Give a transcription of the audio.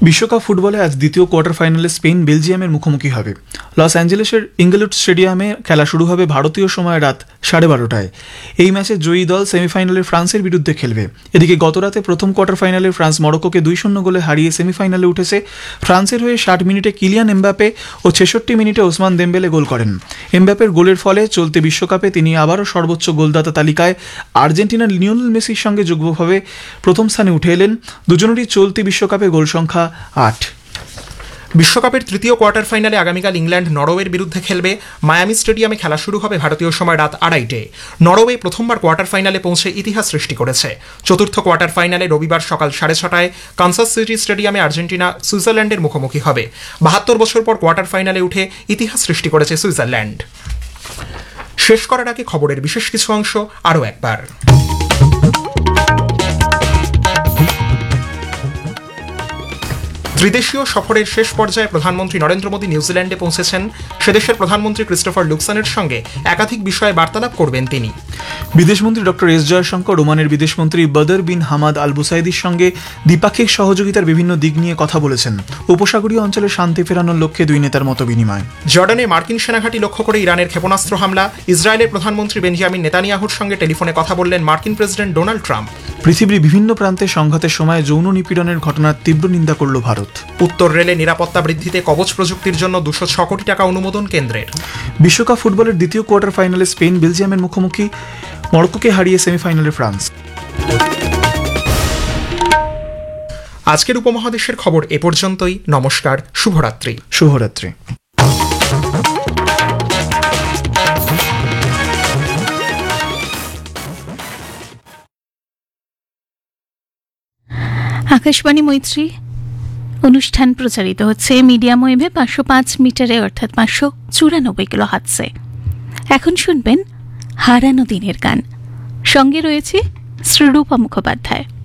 বিশ্বকাপ ফুটবলে আজ দ্বিতীয় কোয়ার্টার ফাইনালে স্পেন বেলজিয়ামের মুখোমুখি হবে। লস অ্যাঞ্জেলেসের ইংলেউড স্টেডিয়ামে খেলা শুরু হবে ভারতীয় সময় রাত 12:30টায়। এই ম্যাচে জয়ী দল সেমিফাইনালে ফ্রান্সের বিরুদ্ধে খেলবে। এদিকে গতরাতে প্রথম কোয়ার্টার ফাইনালে ফ্রান্স মরক্কোকে 2-0 গোলে হারিয়ে সেমিফাইনালে উঠেছে। ফ্রান্সের হয়ে 60 মিনিটে কিলিয়ান এমবাপে ও 66 মিনিটে ওসমান দেমবেলে গোল করেন। এমবাপের গোলের ফলে চলতি বিশ্বকাপে তিনি আবারও সর্বোচ্চ গোলদাতা তালিকায় আর্জেন্টিনার লিওনেল মেসির সঙ্গে যুগ্মভাবে প্রথম স্থানে উঠে এলেন। দুজনেরই চলতি বিশ্বকাপে গোল সংখ্যা 8। বিশ্বকাপের তৃতীয় কোয়ার্টার ফাইনালে আগামীকাল ইংল্যান্ড নরওয়ের বিরুদ্ধে খেলবে। মায়ামি স্টেডিয়ামে খেলা শুরু হবে ভারতীয় সময় রাত 2:30টায়। নরওয়ে প্রথমবার কোয়ার্টার ফাইনালে পৌঁছে ইতিহাস সৃষ্টি করেছে। চতুর্থ কোয়ার্টার ফাইনালে রবিবার সকাল 6:30টায় কানসাস সিটি স্টেডিয়ামে আর্জেন্টিনা সুইজারল্যান্ডের মুখোমুখি হবে। 72 বছর পর কোয়ার্টার ফাইনালে উঠে ইতিহাস সৃষ্টি করেছে সুইজারল্যান্ড। শেষ করার আগে খবরের বিশেষ কিছু অংশ আরও একবার। ত্রিদেশীয় সফরের শেষ পর্যায়ে প্রধানমন্ত্রী নরেন্দ্র মোদী নিউজিল্যান্ডে পৌঁছেছেন। সেদেশের প্রধানমন্ত্রী ক্রিস্টোফার লুকসনের সঙ্গে একাধিক বিষয়ে বার্তালাপ করবেন তিনি। বিদেশমন্ত্রী ডক্টর এস জয়শঙ্কর ওমানের বিদেশমন্ত্রী বদর বিন হামাদ আল বুসাইদির সঙ্গে দ্বিপাক্ষিক সহযোগিতার বিভিন্ন দিক নিয়ে কথা বলেছেন। উপসাগরীয় অঞ্চলে শান্তি ফেরানোর লক্ষ্যে দুই নেতার মত বিনিময়। জর্ডানে মার্কিন সেনাঘাঁটি লক্ষ্য করে ইরানের ক্ষেপণাস্ত্র হামলা। ইসরায়েলের প্রধানমন্ত্রী বেঞ্জামিন নেতানিয়াহুর সঙ্গে টেলিফোনে কথা বললেন মার্কিন প্রেসিডেন্ট ডোনাল্ড ট্রাম্প। পৃথিবীর বিভিন্ন প্রান্তে সংঘাতের সময় যৌন নিপীড়নের ঘটনার তীব্র নিন্দা করল ভারত। উত্তর রেলে নিরাপত্তা বৃদ্ধিতে কবচ প্রযুক্তির জন্য 206 কোটি টাকা অনুমোদন কেন্দ্রের। বিশ্বকাপ ফুটবলের দ্বিতীয় কোয়ার্টার ফাইনালে স্পেন বেলজিয়ামের মুখোমুখি, মরক্কোকে হারিয়ে সেমিফাইনালে ফ্রান্স। আজকের উপমহাদেশের খবর এ পর্যন্তই। নমস্কার, শুভরাত্রি। শুভরাত্রি। আকাশবাণী মৈত্রী অনুষ্ঠান প্রচারিত হচ্ছে মিডিয়াম ওয়েভে 505 মিটারে অর্থাৎ 594 কিলোহার্টজে। এখন শুনবেন হারানো দিনের গান। সঙ্গে রয়েছে শ্রীরূপা মুখোপাধ্যায়।